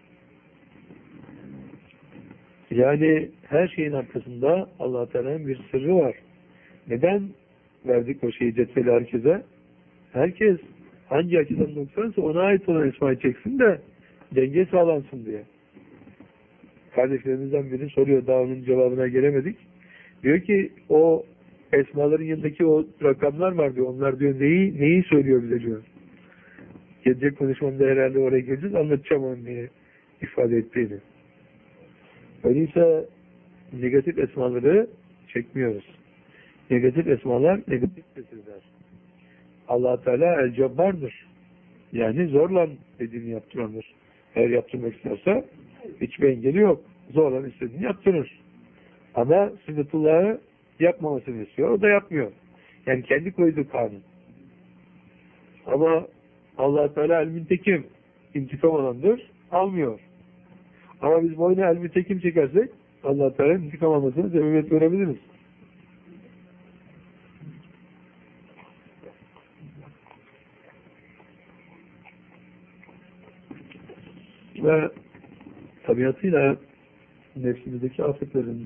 Yani her şeyin arkasında Allah Teala'nın bir sırrı var. Neden verdik o şeyi cetveli herkese? Herkes hangi açıdan noksansa ona ait olan esmayı çeksin de denge sağlansın diye. Kardeşlerimizden biri soruyor, daha onun cevabına gelemedik. Diyor ki o esmaların yanındaki o rakamlar var diyor. Onlar diyor neyi söylüyor bize diyor. Gelecek konuşmamda herhalde oraya geleceğiz, anlatacağım onu diye ifade ettiğini. Öyleyse negatif esmaları çekmiyoruz. Negatif esmalar negatif tesirler. Allah Teala el-Cebbar'dır. Yani zorla dediğini yaptırandır. Eğer yaptırmak isterse hiçbir engeli yok. Zorla istediğini yaptırır. Ama sünnetullah'ı yapmamasını istiyor. O da yapmıyor. Yani kendi koyduğu kanun. Ama Allah Teala el-Müntekim, intikam alandır. Almıyor. Ama biz boyuna el-Müntekim çekersek Allah Teala intikam almasını sebebiyet görebiliriz. Ve tabiatıyla nefsimizdeki afetlerin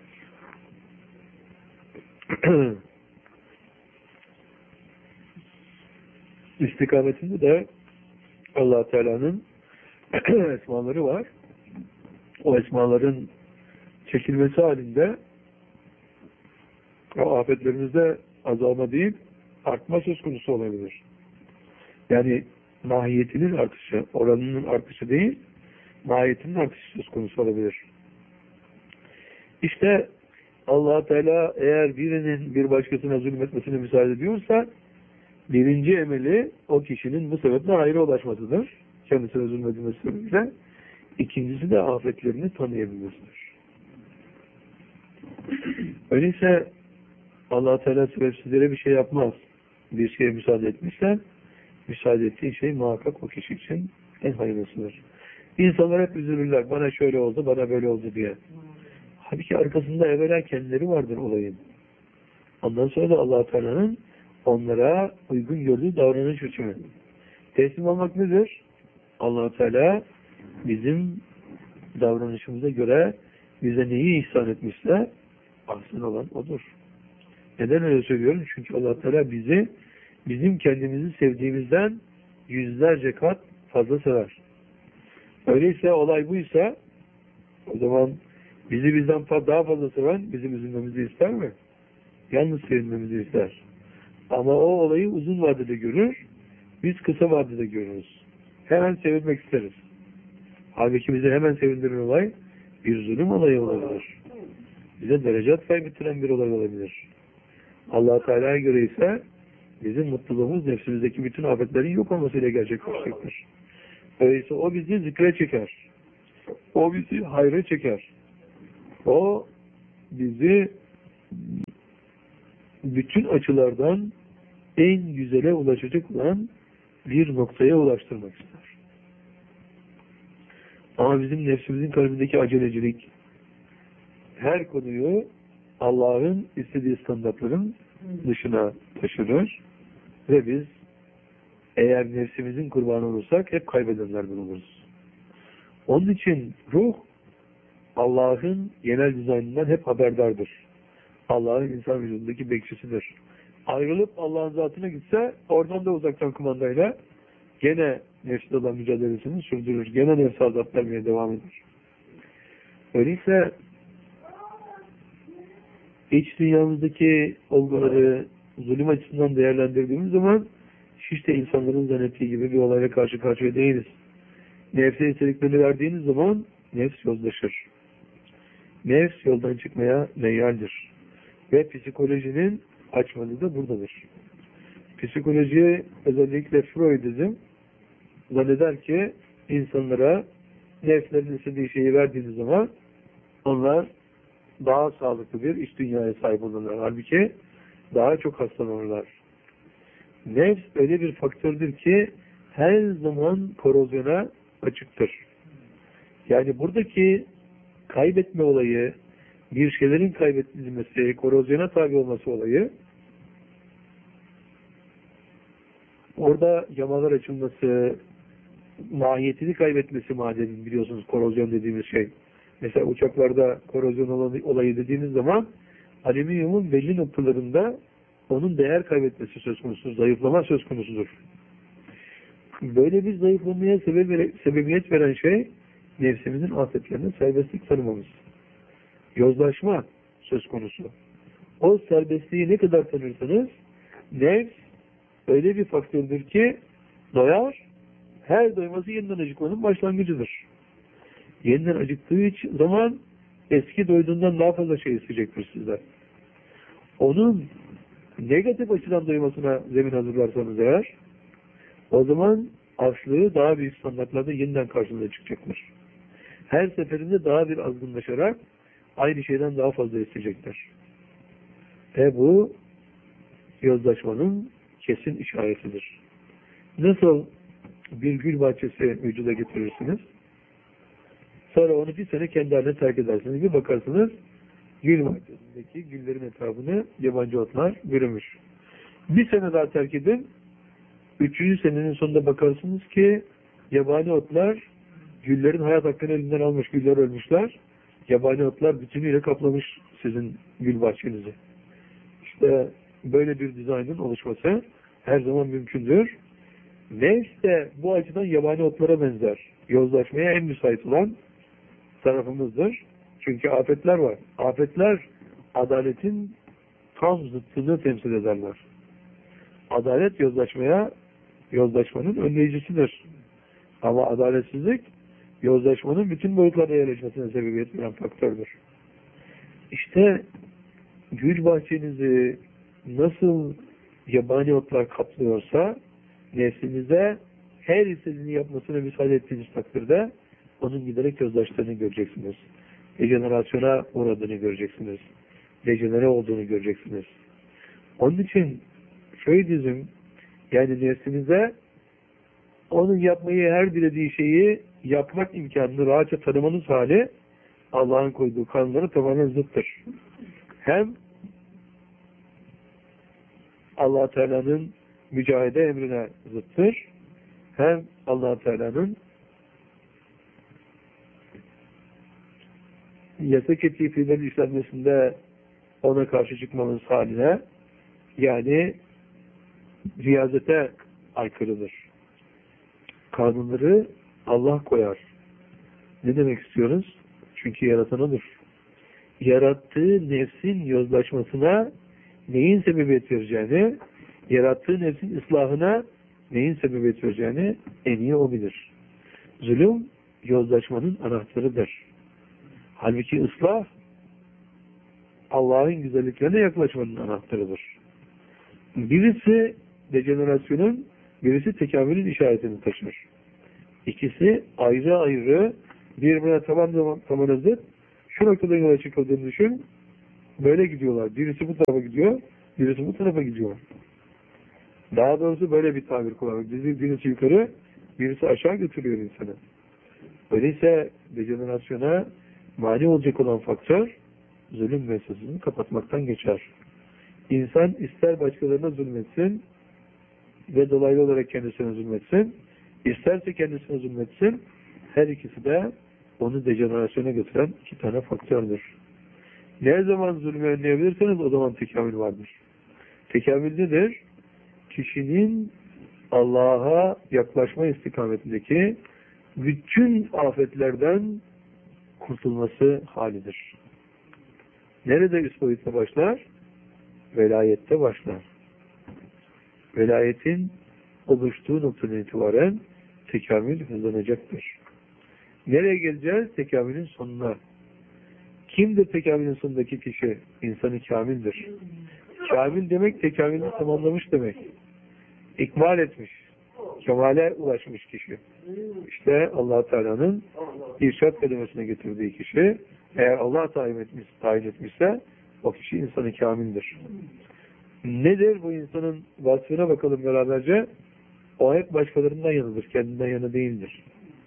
istikametinde de Allah Teala'nın esmaları var. O esmaların çekilmesi halinde o afetlerimizde azalma değil, artma söz konusu olabilir. Yani mahiyetinin artışı, oranının artışı değil, mahiyetinin artışı söz konusu olabilir. İşte Allah Teala eğer birinin bir başkasına zulmetmesine müsaade ediyorsa, birinci emeli o kişinin bu sebeple hayra ulaşmasıdır. Kendisine zulmedilmesi sebebiyle. İkincisi de afetlerini tanıyabilmesidir. Öyleyse Allah Teala sebepsizlere bir şey yapmaz. Bir şeye müsaade etmişse, müsaade ettiği şey muhakkak o kişi için en hayırlısıdır. İnsanlar hep üzülürler. Bana şöyle oldu, bana böyle oldu diye. Halbuki arkasında evvela kendileri vardır olayın. Ondan sonra da Allah Teala'nın onlara uygun gördüğü davranış biçimi. Teslim olmak nedir? Allah Teala bizim davranışımıza göre bize neyi ihsan etmişse ahsen olan odur. Neden öyle söylüyorum? Çünkü Allah Teala bizi bizim kendimizi sevdiğimizden yüzlerce kat fazla sever. Öyleyse olay buysa o zaman bizi bizden daha fazla seven bizim üzülmemizi ister mi? Yalnız sevinmemizi ister. Ama o olayı uzun vadede görür, biz kısa vadede görürüz. Hemen sevinmek isteriz. Halbuki bizi hemen sevindiren olay bir zulüm olayı olabilir. Bize derecat kaybettiren bir olay olabilir. Allah Teala'ya göre ise bizim mutluluğumuz nefsimizdeki bütün afetlerin yok olmasıyla gerçekleşecektir. Öyleyse o bizi zikre çeker. O bizi hayra çeker. O bizi bütün açılardan en güzele ulaşacak olan bir noktaya ulaştırmak ister. Ama bizim nefsimizin kalbindeki acelecilik her konuyu Allah'ın istediği standartların dışına taşırır ve biz eğer nefsimizin kurbanı olursak hep kaybedenlerden oluruz. Onun için ruh Allah'ın genel dizaynından hep haberdardır. Allah'ın insan vücudundaki bekçisidir. Ayrılıp Allah'ın zatına gitse oradan da uzaktan kumandayla gene nefsle olan mücadelesini sürdürür. Gene nefse azap vermeye devam eder. Öyleyse iç dünyamızdaki olguları zulüm açısından değerlendirdiğimiz zaman hiç de insanların zannettiği gibi bir olayla karşı karşıya değiliz. Nefse istediklerini verdiğiniz zaman nefs yozlaşır. Nefs yoldan çıkmaya meyyaldir. Ve psikolojinin açmadığı da buradadır. Psikoloji, özellikle Freudizm zanneder ki insanlara nefslerin istediği şeyi verdiğiniz zaman onlar daha sağlıklı bir iç dünyaya sahip olurlar. Halbuki daha çok hastalanırlar. Nefs öyle bir faktördür ki her zaman korozyona açıktır. Yani buradaki kaybetme olayı, bir şeylerin kaybedilmesi, korozyona tabi olması olayı, orada yamalar açılması, mahiyetini kaybetmesi madenin, biliyorsunuz korozyon dediğimiz şey. Mesela uçaklarda korozyon olayı dediğiniz zaman alüminyumun belli noktalarında onun değer kaybetmesi söz konusudur, zayıflama söz konusudur. Böyle bir zayıflamaya sebebiyet veren şey nefsimizin afetlerine serbestlik tanımamız. Yozlaşma söz konusu. O serbestliği ne kadar tanırsanız nefs öyle bir faktördür ki doyar, her doyması yeniden acıkmanın başlangıcıdır. Yeniden acıktığı zaman eski doyduğundan daha fazla şey isteyecektir sizden. Onun negatif açıdan doymasına zemin hazırlarsanız eğer, o zaman açlığı daha büyük standartlarda yeniden karşınıza çıkacaktır. Her seferinde daha bir azgınlaşarak aynı şeyden daha fazla isteyecektir. Bu yozlaşmanın kesin işaretidir. Nasıl bir gül bahçesi vücuda getirirsiniz? Sonra onu bir sene kendi haline terk edersiniz. Bir bakarsınız gül bahçesindeki güllerin etrafını yabancı otlar bürümüş. Bir sene daha terk edin. 3. senenin sonunda bakarsınız ki yabani otlar güllerin hayat hakkını elinden almış, güller ölmüşler. Yabani otlar bütünüyle kaplamış sizin gül bahçenizi. İşte böyle bir dizaynın oluşması her zaman mümkündür. Nefs de bu açıdan yabani otlara benzer. Yozlaşmaya en müsait olan tarafımızdır. Çünkü afetler var. Afetler adaletin tam zıttını temsil ederler. Adalet yozlaşmanın önleyicisidir. Ama adaletsizlik yozlaşmanın bütün boyutlarına yerleşmesine sebebiyet veren faktördür. İşte gül bahçenizi nasıl yabani otlar kaplıyorsa nefsinize her istediğini yapmasına müsaade ettiğiniz takdirde onun giderek yozlaştığını göreceksiniz. Dejenerasyona uğradığını göreceksiniz. Dejenere olduğunu göreceksiniz. Onun için Freudizm, yani nefsinize onun yapmayı her dilediği şeyi yapmak imkanını rahatça tanımanız hali Allah'ın koyduğu kanunlara tamamen zıttır. Hem Allah Teala'nın mücahede emrine zıttır, hem Allah Teala'nın yasak ettiği fiillerin işlenmesinde ona karşı çıkmamız haline, yani riyazete aykırıdır. Kanunları Allah koyar. Ne demek istiyoruz? Çünkü yaratan odur. Yarattığı nefsin yozlaşmasına neyin sebebiyet vereceğini, yarattığı nefsin ıslahına neyin sebebiyet vereceğini en iyi o bilir. Zulüm, yozlaşmanın anahtarıdır. Halbuki ıslah, Allah'ın güzelliklerine yaklaşmanın anahtarıdır. Birisi dejenerasyonun, birisi tekamülün işaretini taşır. İkisi ayrı ayrı birbirine tamamen zıt. Şu noktadan yola çıkıldığını düşün. Böyle gidiyorlar. Birisi bu tarafa gidiyor, birisi bu tarafa gidiyor. Daha doğrusu böyle bir tabir kullanmak. Birisi yukarı, birisi aşağı götürüyor insanı. Öyleyse dejenerasyona mani olacak olan faktör zulüm meselesini kapatmaktan geçer. İnsan ister başkalarına zulmetsin ve dolaylı olarak kendisine zulmetsin, isterse kendisine zulmetsin, her ikisi de onu dejenerasyona götüren iki tane faktördür. Ne zaman zulmü önleyebilirseniz o zaman tekamül vardır. Tekamül nedir? Kişinin Allah'a yaklaşma istikametindeki bütün afetlerden kurtulması halidir. Nerede üst boyutta başlar? Velayette başlar. Velayetin oluştuğu noktadan itibaren tekamül hızlanacaktır. Nereye geleceğiz? Tekamülün sonuna. Kimdir tekamülün sonundaki kişi? İnsanı kamildir. Kamil demek tekamülünü tamamlamış demek. İkmal etmiş. Kemale ulaşmış kişi. İşte Allah Teala'nın irşad kelimesine getirdiği kişi, eğer Allah tayin etmişse o kişi insanı kamildir. Nedir bu insanın vasfına bakalım beraberce. O hep başkalarından yanıdır, kendinden yana değildir.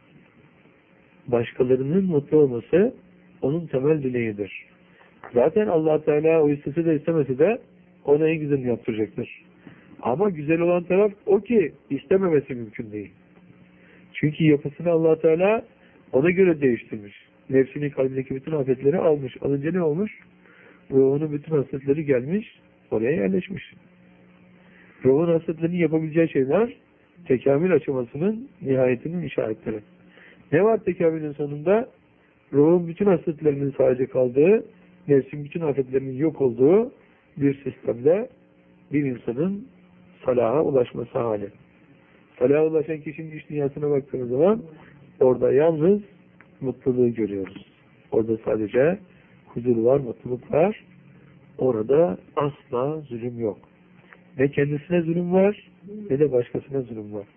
Başkalarının mutlu olması onun temel dileğidir. Zaten Allah Teala o istese de istemese de ona en güzelini yaptıracaktır. Ama güzel olan taraf o ki istememesi mümkün değil. Çünkü yapısını Allah Teala ona göre değiştirmiş. Nefsinin kalbindeki bütün afetleri almış. Alınca ne olmuş? Ruhunun bütün hasletleri gelmiş, oraya yerleşmiş. Ruhun hasletlerini yapabileceği şeyler tekamül aşamasının nihayetinin işaretleri. Ne var tekamülün sonunda? Ruhun bütün hasletlerinin sadece kaldığı, nefsin bütün afetlerinin yok olduğu bir sistemde bir insanın salaha ulaşması hali. Salaha ulaşan kişinin iç dünyasına baktığımız zaman orada yalnız mutluluğu görüyoruz. Orada sadece huzur var, mutluluk var. Orada asla zulüm yok. Ne kendisine zulüm var, ne de başkasına zulüm var.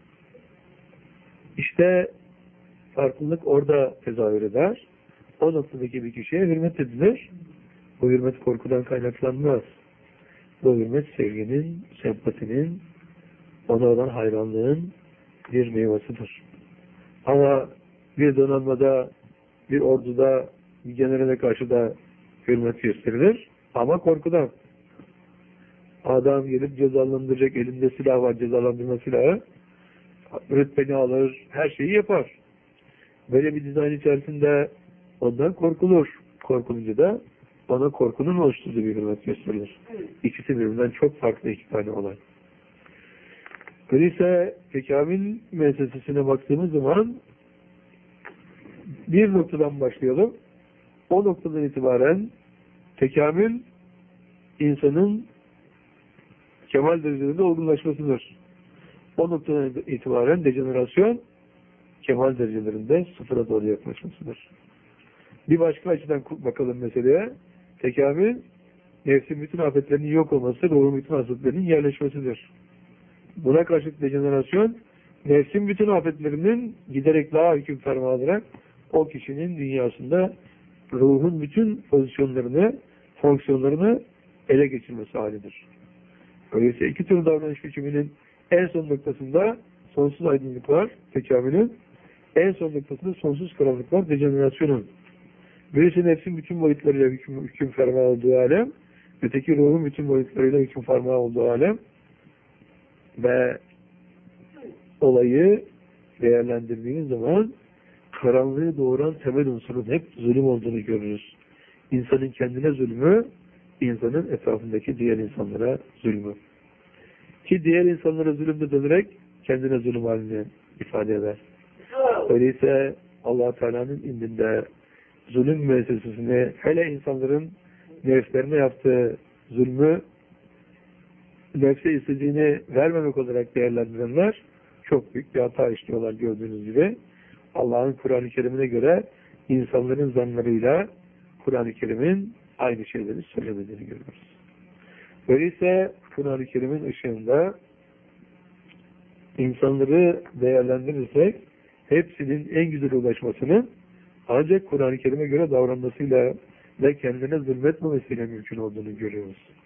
İşte farklılık orada tezahür eder. O noktadaki bir kişiye hürmet edilir. Bu hürmet korkudan kaynaklanmaz. Bu hürmet sevginin, sempatinin, ona olan hayranlığın bir meyvasıdır. Ama bir donanmada, bir orduda, bir generale karşı da hürmet gösterilir. Ama korkudan. Adam gelip cezalandıracak, elinde silah var, cezalandırma silahı. Rütbeni alır, her şeyi yapar. Böyle bir dizayn içerisinde ondan korkulur. Korkulunca da ona korkunun oluşturduğu bir hürmet gösterilir. İkisi birbirinden çok farklı iki tane olay. Öyleyse tekamül meselesine baktığımız zaman bir noktadan başlayalım. O noktadan itibaren tekamül insanın kemal derecelerinde olgunlaşmasıdır. O noktadan itibaren dejenerasyon kemal derecelerinde sıfıra doğru yaklaşmasıdır. Bir başka açıdan bakalım meseleye. Tekamül, nefsin bütün afetlerinin yok olması, ruhun bütün hasletlerinin yerleşmesidir. Buna karşılık dejenerasyon, nefsin bütün afetlerinin giderek daha hüküm ferma alarak o kişinin dünyasında ruhun bütün pozisyonlarını, fonksiyonlarını ele geçirmesi halidir. Öyleyse iki tür davranış biçiminin en son noktasında sonsuz aydınlık var, tekamülün. En son noktasında sonsuz karanlık var, dejenerasyonun. Birisi nefsin bütün boyutlarıyla hüküm ferma olduğu alem, öteki ruhun bütün boyutlarıyla hüküm ferma olduğu alem ve olayı değerlendirdiğiniz zaman karanlığı doğuran temel unsurun hep zulüm olduğunu görürüz. İnsanın kendine zulmü, insanın etrafındaki diğer insanlara zulmü. Ki diğer insanlara zulüm de dönerek kendine zulüm halini ifade eder. Öyleyse Allah Teala'nın indinde zulüm müessesesini, hele insanların nefslerine yaptığı zulmü nefse istediğini vermemek olarak değerlendirenler çok büyük bir hata işliyorlar gördüğünüz gibi. Allah'ın Kur'an-ı Kerim'ine göre insanların zanlarıyla Kur'an-ı Kerim'in aynı şeyleri söylemediğini görüyoruz. Öyleyse Kur'an-ı Kerim'in ışığında insanları değerlendirirsek hepsinin en güzel ulaşmasının ancak Kur'an-ı Kerim'e göre davranmasıyla ve kendine zulmetmemesiyle mümkün olduğunu görüyoruz.